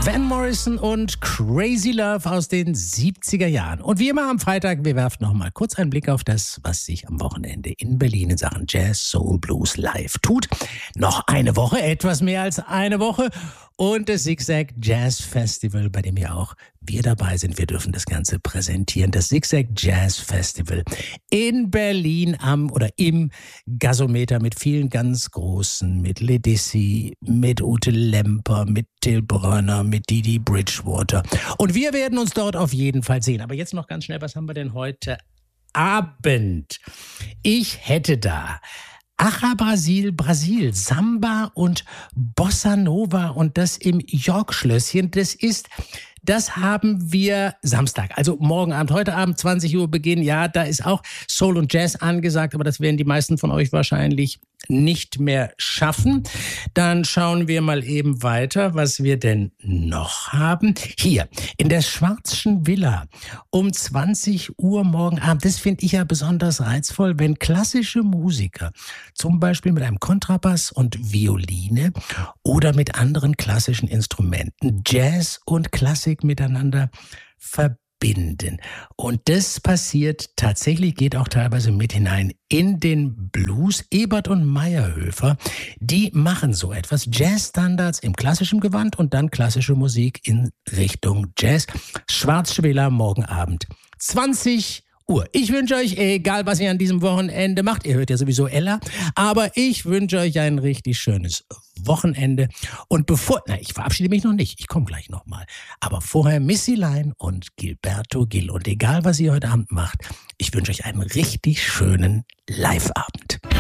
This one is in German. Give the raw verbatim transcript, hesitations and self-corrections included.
Van Morrison und Crazy Love aus den siebziger Jahren. Und wie immer am Freitag, wir werfen noch mal kurz einen Blick auf das, was sich am Wochenende in Berlin in Sachen Jazz, Soul, Blues live tut. Noch eine Woche, etwas mehr als eine Woche. Und das Zigzag Jazz Festival, bei dem ja auch wir dabei sind. Wir dürfen das Ganze präsentieren. Das Zigzag Jazz Festival in Berlin am oder im Gasometer mit vielen ganz großen, mit Ledissi, mit Ute Lemper, mit Till Brönner, mit Didi Bridgewater. Und wir werden uns dort auf jeden Fall sehen. Aber jetzt noch ganz schnell, was haben wir denn heute Abend? Ich hätte da Acha Brasil, Brasil, Samba und Bossa Nova und das im York-Schlösschen. Das ist, das haben wir Samstag, also morgen Abend, heute Abend zwanzig Uhr Beginn. Ja, da ist auch Soul und Jazz angesagt, aber das werden die meisten von euch wahrscheinlich nicht mehr schaffen. Dann schauen wir mal eben weiter, was wir denn noch haben. Hier, in der Schwarzschen Villa um zwanzig Uhr morgen Abend. Das finde ich ja besonders reizvoll, wenn klassische Musiker, zum Beispiel mit einem Kontrabass und Violine oder mit anderen klassischen Instrumenten, Jazz und Klassik miteinander verbinden. Und das passiert tatsächlich, geht auch teilweise mit hinein in den Blues. Ebert und Meyerhöfer, die machen so etwas. Jazzstandards im klassischen Gewand und dann klassische Musik in Richtung Jazz. Schwarzsche Villa morgen Abend, zwanzig Uhr. Ich wünsche euch, egal was ihr an diesem Wochenende macht, ihr hört ja sowieso Ella, aber ich wünsche euch ein richtig schönes Wochenende. Und bevor, na, ich verabschiede mich noch nicht, ich komme gleich nochmal, aber vorher Missy Line und Gilberto Gil. Und egal was ihr heute Abend macht, ich wünsche euch einen richtig schönen Live-Abend.